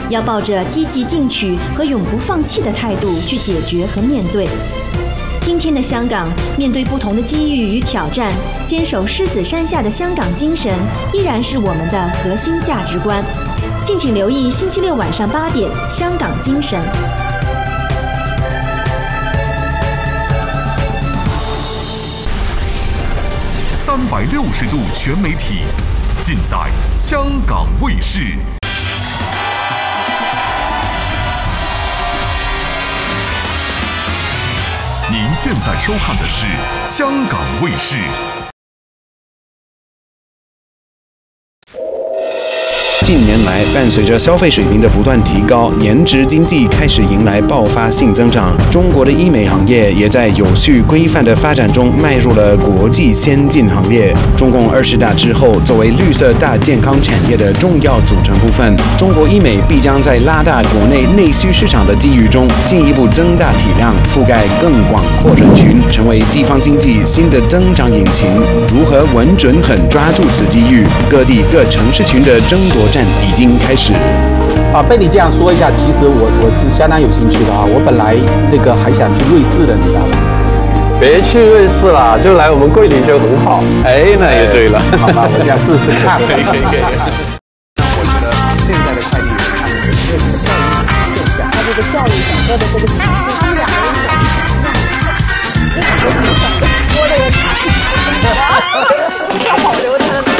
要抱着积极进取和永不放弃的态度去解决和面对。今天的香港，面对不同的机遇与挑战，坚守狮子山下的香港精神依然是我们的核心价值观。敬请留意星期六晚上8点，《香港精神》。 360度全媒体，尽在香港卫视。您现在收看的是香港卫视。 近年来，伴随着消费水平的不断提高，颜值经济开始迎来爆发性增长。中国的医美行业也在有序规范的发展中迈入了国际先进行列。中共20大之后，作为绿色大健康产业的重要组成部分，中国医美必将在拉大国内内需市场的机遇中，进一步增大体量，覆盖更广阔人群，成为地方经济新的增长引擎。如何稳准狠抓住此机遇？各地各城市群的争夺战已经开始。 被你这样说一下，其实我是相当有兴趣的啊。我本来还想去瑞士的，你知道吗？ 别去瑞士啦，就来我们桂林就很好。 哎，那也对了。 好吧，我这样试试看。 可以。 我觉得现在的快递员他们是对这个教育更加，他这个教育整个的这个体系，他们两个人我的人要保留他的。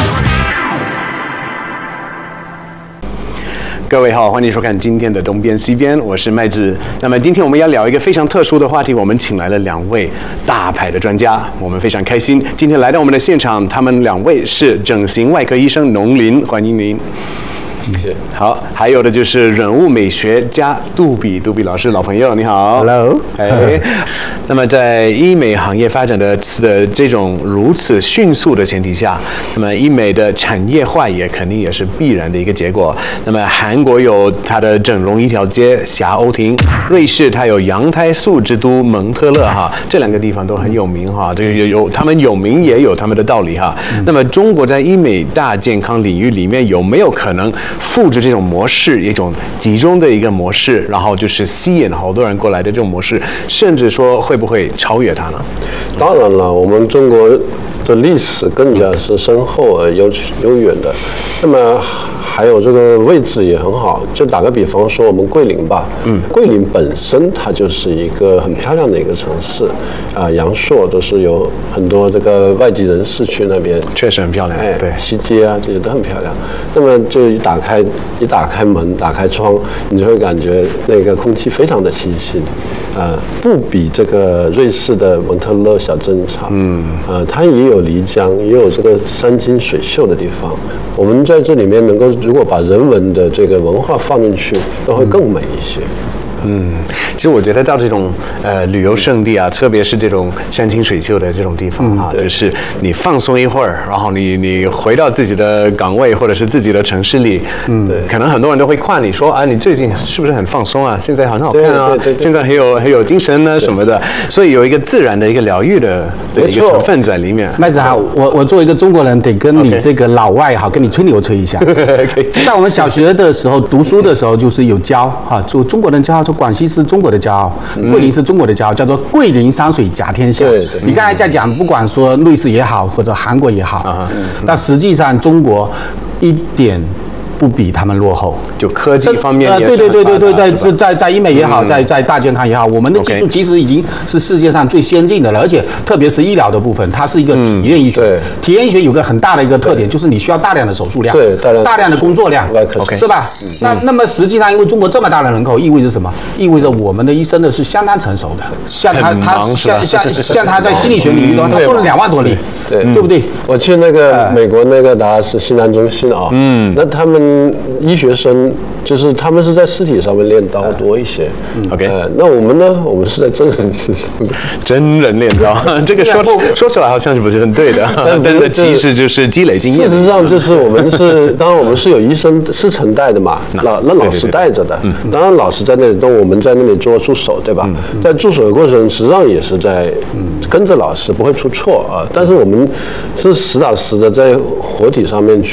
各位好，欢迎收看今天的东边西边，我是麦子。那么今天我们要聊一个非常特殊的话题，我们请来了2位大牌的专家，我们非常开心，今天来到我们的现场，他们2位是整形外科医生农林，欢迎您。 谢谢。 好，还有的就是人物美学家杜比老师，老朋友，你好。 Hello。 那么在医美行业发展的这种如此迅速的前提下，那么医美的产业化也肯定也是必然的一个结果。那么韩国有它的整容一条街霞欧亭，瑞士它有羊胎素之都蒙特勒哈，这2个地方都很有名哈，这个他们有名也有他们的道理哈。那么中国在医美大健康领域里面有没有可能复制这种模式，一种集中的一个模式，然后就是吸引好多人过来的这种模式，甚至说会不会超越它呢？ 当然了，我们中国的历史更加是深厚而悠远的，那么还有这个位置也很好。就打个比方说，我们桂林吧，桂林本身它就是一个很漂亮的一个城市，阳朔都是有很多这个外籍人士去那边， 确实很漂亮，对， 西街啊这些都很漂亮。那么就一打开门，打开窗，你就会感觉那个空气非常的清新，不比这个瑞士的蒙特勒小镇差，它也有漓江，也有这个山清水秀的地方。我们在这里面能够如果把人文的这个文化放进去，那会更美一些。 其实我觉得到这种旅游胜地啊，特别是这种山清水秀的这种地方啊，就是你放松一会儿，然后你回到自己的岗位或者是自己的城市里，可能很多人都会夸你说啊，你最近是不是很放松啊？现在很好看啊，现在很有精神呢什么的，所以有一个自然的一个疗愈的一个成分在里面。 麦子好，我作为一个中国人，得跟你这个老外好，跟你吹牛吹一下。在我们小学的时候读书的时候，就是有教哈，就中国人骄傲，说广西是中国的骄傲，桂林是中国的骄傲，叫做桂林山水甲天下。你刚才在讲，不管说瑞士也好，或者韩国也好，但实际上中国一点不比他们落后， 就科技方面也对，在医美也好，在大健康也好，我们的技术其实已经是世界上最先进的了，而且特别是医疗的部分，它是一个体验医学。体验医学有个很大的一个特点，就是你需要大量的手术量，大量的工作量，是吧？那么实际上，因为中国这么大的人口，意味着什么？意味着我们的医生呢是相当成熟的，像他在心理学领域的话，他做了2万多例，对不对？ 我去那个美国那个达拉斯西南中心啊，那他们医学生就是他们是在尸体上面练刀多一些。那我们呢？我们是在真人身上， 真人练刀，这个说出来好像是不是很对的，但是其实就是积累经验。 事实上，就是我们是，当然我们是有医生师承带的嘛，老师带着的。当然老师在那里动，我们在那里做助手，对吧？在助手的过程，实际上也是在跟着老师，不会出错啊。但是我们是实打实的在活体上面去